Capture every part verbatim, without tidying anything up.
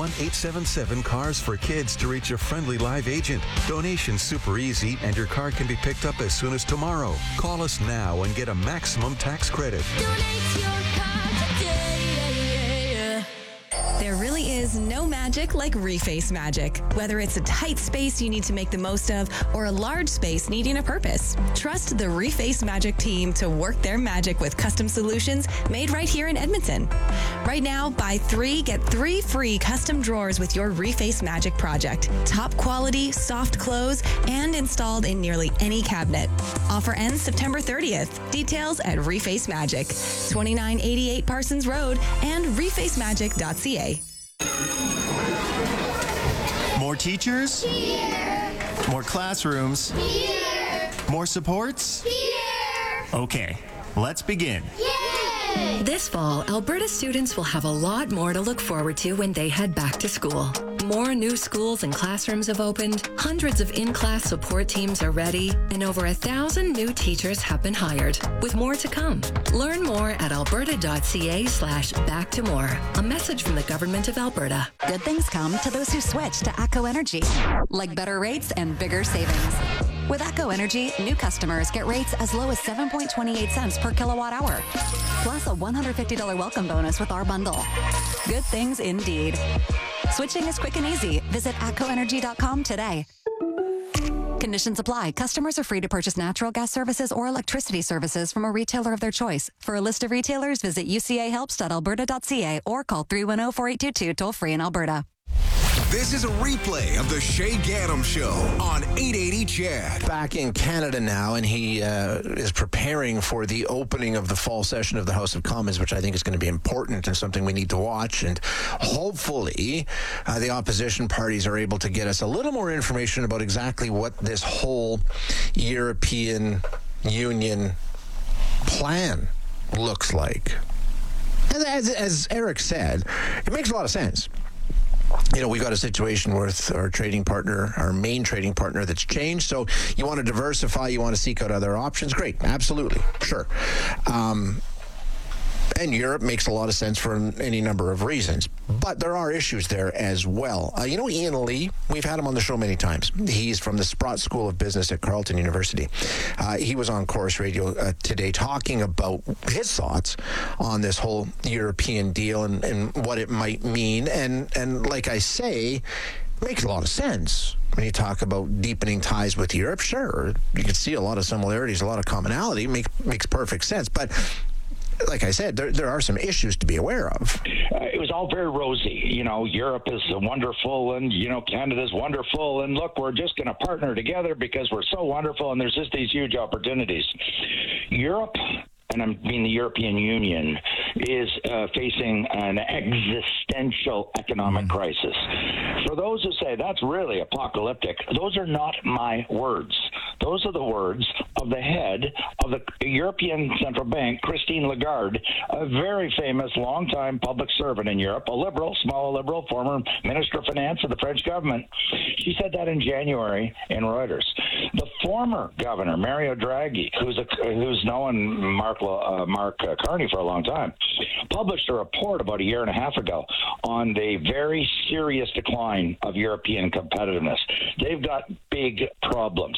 one eight seven seven cars for kids to reach a friendly live agent. Donation's super easy, and your car can be picked up as soon as tomorrow. Call us now and get a maximum tax credit. Donate your car today. There really is no magic like Reface magic. Whether it's a tight space you need to make the most of or a large space needing a purpose, trust the Reface magic team to work their magic with custom solutions made right here in Edmonton. Right now, buy three, get three free custom drawers with your Reface magic project. Top quality, soft close, and installed in nearly any cabinet. Offer ends September thirtieth. Details at Reface Magic, twenty-nine eighty-eight Parsons Road and reface magic dot c a. More teachers? Here. More classrooms? Here. More supports? Here. Okay, let's begin. Yay! This fall, Alberta students will have a lot more to look forward to when they head back to school. More new schools and classrooms have opened, hundreds of in-class support teams are ready, and over a thousand new teachers have been hired, with more to come. Learn more at alberta.ca slash back to more. A message from the Government of Alberta. Good things come to those who switch to ATCO Energy, like better rates and bigger savings. With ATCO Energy, new customers get rates as low as seven point two eight cents per kilowatt hour, plus a one hundred fifty dollars welcome bonus with our bundle. Good things indeed. Switching is quick and easy. Visit atco energy dot com today. Conditions apply. Customers are free to purchase natural gas services or electricity services from a retailer of their choice. For a list of retailers, visit u c a helps dot alberta dot c a or call three one zero, four eight two two toll free in Alberta. This is a replay of the Shay Gaddam Show on eight eighty C H E D. Back in Canada now, and he uh, is preparing for the opening of the fall session of the House of Commons, which I think is going to be important and something we need to watch. And hopefully uh, the opposition parties are able to get us a little more information about exactly what this whole European Union plan looks like. And as, as Eric said, it makes a lot of sense. You know, we've got a situation with our trading partner, our main trading partner, that's changed. So you want to diversify, you want to seek out other options. Great. Absolutely. Sure. Um, and Europe makes a lot of sense for any number of reasons. But there are issues there as well. Uh, you know, Ian Lee, we've had him on the show many times. He's from the Sprott School of Business at Carleton University. Uh, he was on Chorus Radio uh, today talking about his thoughts on this whole European deal and, and what it might mean. And, and like I say, it makes a lot of sense when you talk about deepening ties with Europe. Sure, you can see a lot of similarities, a lot of commonality. Make, makes perfect sense. But like I said, there there are some issues to be aware of. Uh, it was all very rosy. You know, Europe is wonderful, and, you know, Canada's wonderful, and look, we're just going to partner together because we're so wonderful, and there's just these huge opportunities. Europe, and I mean the European Union, is uh, facing an existential economic mm-hmm. crisis. For those who say that's really apocalyptic, those are not my words. Those are the words of the head of the European Central Bank, Christine Lagarde, a very famous, longtime public servant in Europe, a liberal, small liberal, former Minister of Finance of the French government. She said that in January in Reuters. The former governor, Mario Draghi, who's a, who's known Mark, uh, Mark uh, Carney for a long time, published a report about a year and a half ago on the very serious decline of European competitiveness. They've got big problems.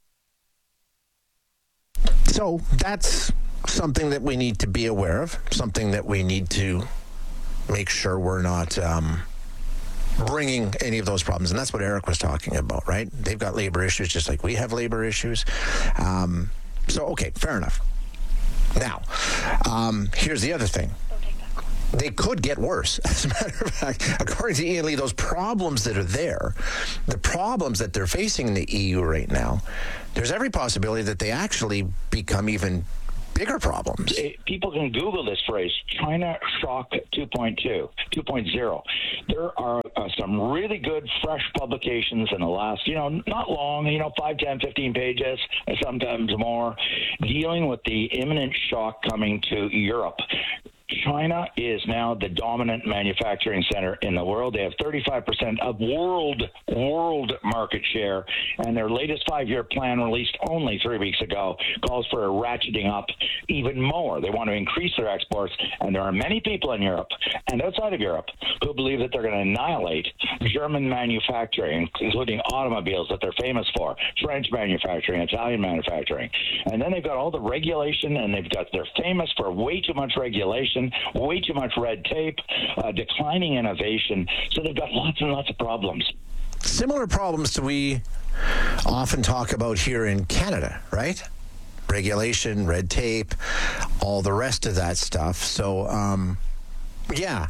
So that's something that we need to be aware of, something that we need to make sure we're not um, bringing any of those problems. And that's what Eric was talking about, right? They've got labor issues just like we have labor issues. Um, so, okay, fair enough. Now, um, here's the other thing. They could get worse. As a matter of fact, according to Ian Lee, those problems that are there, the problems that they're facing in the E U right now, there's every possibility that they actually become even bigger problems. People can Google this phrase, China Shock two point two, two point oh. There are uh, some really good, fresh publications in the last, you know, not long, you know, five, ten, fifteen pages, and sometimes more, dealing with the imminent shock coming to Europe. China is now the dominant manufacturing center in the world. They have thirty-five percent of world world market share, and their latest five-year plan, released only three weeks ago, calls for a ratcheting up even more. They want to increase their exports, and there are many people in Europe and outside of Europe who believe that they're going to annihilate German manufacturing, including automobiles that they're famous for, French manufacturing, Italian manufacturing. And then they've got all the regulation, and they've got they're famous for way too much regulation, way too much red tape, uh, declining innovation. So they've got lots and lots of problems. Similar problems that we often talk about here in Canada, right? Regulation, red tape, all the rest of that stuff. So, um, yeah,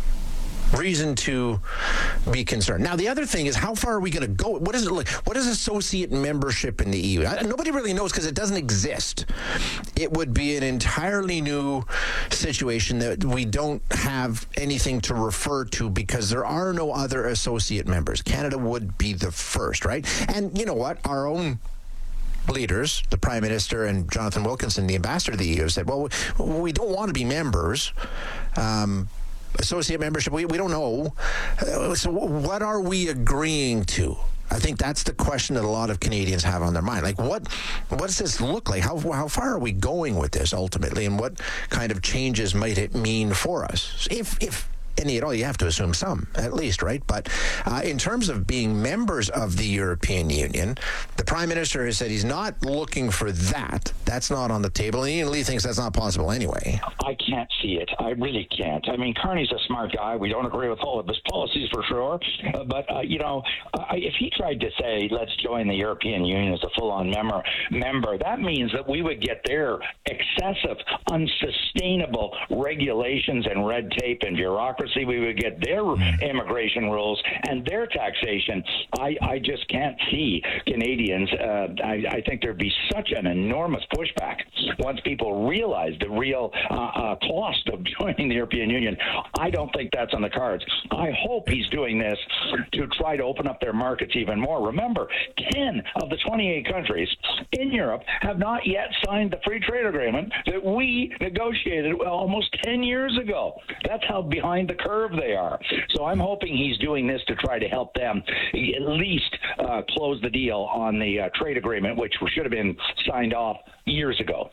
reason to be concerned. Now, the other thing is, how far are we going to go? What is it like? What is associate membership in the E U? I, nobody really knows because it doesn't exist. It would be an entirely new situation that we don't have anything to refer to because there are no other associate members. Canada would be the first, right? And you know what? Our own leaders, the Prime Minister and Jonathan Wilkinson, the ambassador of the E U, have said, well, we, we don't want to be members. Um, associate membership, we, we don't know. Uh, so what are we agreeing to? I think that's the question that a lot of Canadians have on their mind. Like, what what does this look like? How how far are we going with this ultimately? And what kind of changes might it mean for us? If if any at all, you have to assume some, at least, right? But uh, in terms of being members of the European Union, the Prime Minister has said he's not looking for that. That's not on the table. And Ian Lee thinks that's not possible anyway. I can't see it. I really can't. I mean, Carney's a smart guy. We don't agree with all of his policies for sure. Uh, but, uh, you know, uh, if he tried to say, let's join the European Union as a full-on member, member, that means that we would get their excessive, unsustainable regulations and red tape and bureaucracy. We would get their immigration rules and their taxation. I, I just can't see Canadians. Uh, I, I think there'd be such an enormous pushback once people realize the real uh, uh, cost of joining the European Union. I don't think that's on the cards. I hope he's doing this to try to open up their markets even more. Remember, ten of the twenty-eight countries in Europe have not yet signed the free trade agreement that we negotiated almost ten years ago. That's how behind the curve they are. So I'm hoping he's doing this to try to help them at least uh, close the deal on the uh, trade agreement, which should have been signed off years ago.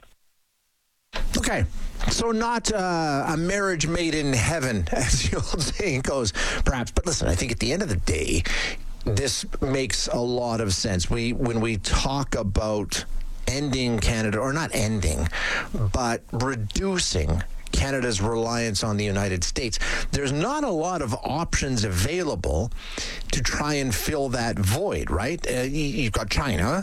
Okay, so not uh, a marriage made in heaven, as the old saying goes, perhaps. But listen, I think at the end of the day, this makes a lot of sense. We when we talk about ending Canada, or not ending, but reducing Canada's reliance on the United States, there's not a lot of options available to try and fill that void, right? Uh, you've got China,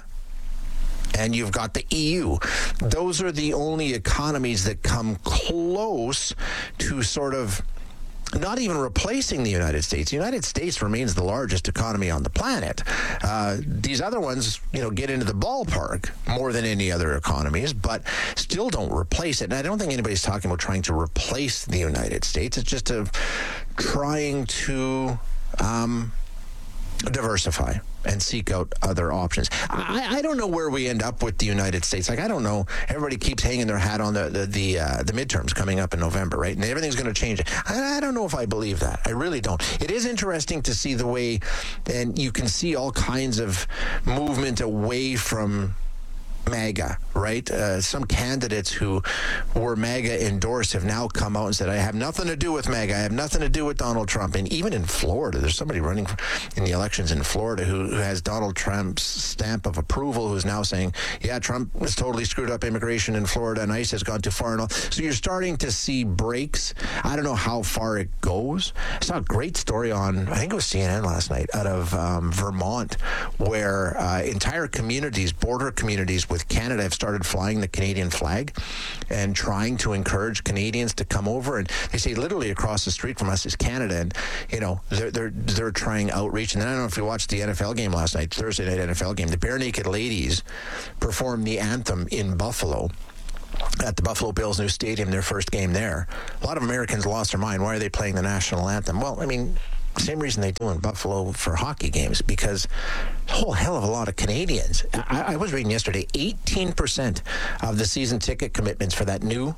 and you've got the E U. Those are the only economies that come close to sort of not even replacing the United States. The United States remains the largest economy on the planet. Uh, these other ones, you know, get into the ballpark more than any other economies, but still don't replace it. And I don't think anybody's talking about trying to replace the United States. It's just a, trying to um, diversify and seek out other options. I, I don't know where we end up with the United States. Like, I don't know. Everybody keeps hanging their hat on the the the, uh, the midterms coming up in November, right? And everything's going to change. I, I don't know if I believe that. I really don't. It is interesting to see the way, and you can see all kinds of movement away from MAGA, right? Uh, some candidates who were MAGA endorsed have now come out and said, I have nothing to do with MAGA. I have nothing to do with Donald Trump. And even in Florida, there's somebody running in the elections in Florida who, who has Donald Trump's stamp of approval, who's now saying, yeah, Trump has totally screwed up immigration in Florida and ICE has gone too far and all. So you're starting to see breaks. I don't know how far it goes. I saw a great story on, I think it was C N N last night, out of um, Vermont, where uh, entire communities, border communities with Canada, have started flying the Canadian flag and trying to encourage Canadians to come over. And they say literally across the street from us is Canada, and you know they're they're they're trying outreach. And then I don't know if you watched the N F L game last night, Thursday night N F L game. The Bare Naked Ladies performed the anthem in Buffalo at the Buffalo Bills' new stadium, their first game there. A lot of Americans lost their mind. Why are they playing the national anthem? Well, I mean, same reason they do in Buffalo for hockey games, because a whole hell of a lot of Canadians. I, I was reading yesterday, eighteen percent of the season ticket commitments for that new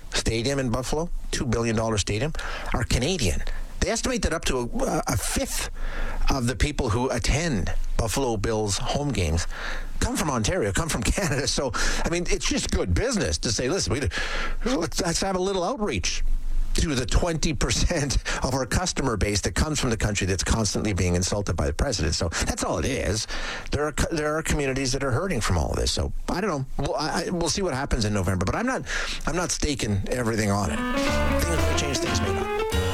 stadium in Buffalo, two billion dollars stadium, are Canadian. They estimate that up to a, a fifth of the people who attend Buffalo Bills home games come from Ontario, come from Canada. So, I mean, it's just good business to say, listen, we, let's, let's have a little outreach to the twenty percent of our customer base that comes from the country that's constantly being insulted by the president. So that's all it is. There are there are communities that are hurting from all of this. So I don't know. We'll, I, we'll see what happens in November. But I'm not I'm not staking everything on it. Things may change, things may not.